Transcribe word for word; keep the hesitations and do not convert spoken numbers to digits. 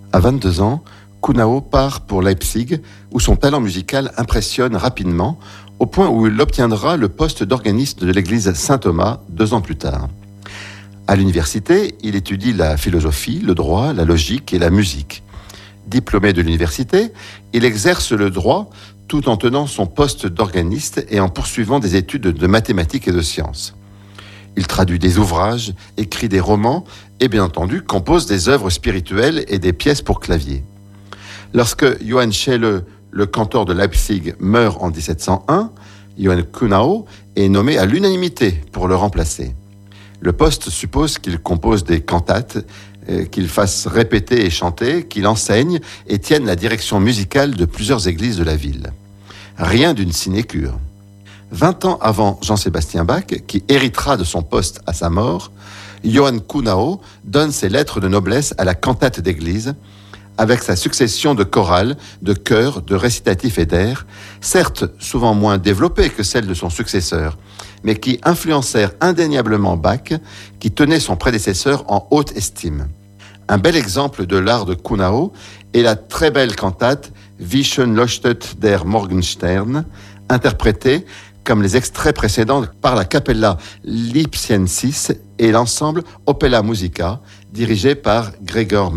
À vingt-deux ans, Kuhnau part pour Leipzig, où son talent musical impressionne rapidement, au point où il obtiendra le poste d'organiste de l'église Saint-Thomas deux ans plus tard. À l'université, il étudie la philosophie, le droit, la logique et la musique. Diplômé de l'université, il exerce le droit tout en tenant son poste d'organiste et en poursuivant des études de mathématiques et de sciences. Il traduit des ouvrages, écrit des romans et bien entendu compose des œuvres spirituelles et des pièces pour clavier. Lorsque Johann Scheele, le cantor de Leipzig, meurt en dix-sept cent un, Johann Kuhnau est nommé à l'unanimité pour le remplacer. Le poste suppose qu'il compose des cantates, euh, qu'il fasse répéter et chanter, qu'il enseigne et tienne la direction musicale de plusieurs églises de la ville. Rien d'une sinécure. Vingt ans avant Jean-Sébastien Bach, qui héritera de son poste à sa mort, Johann Kuhnau donne ses lettres de noblesse à la cantate d'église, avec sa succession de chorales, de chœurs, de récitatifs et d'airs, certes souvent moins développées que celles de son successeur, mais qui influencèrent indéniablement Bach, qui tenait son prédécesseur en haute estime. Un bel exemple de l'art de Kuhnau est la très belle cantate Wie schön leuchtet der Morgenstern, interprétée comme les extraits précédents par la Capella Lipsiensis et l'ensemble Opella Musica, dirigé par Gregor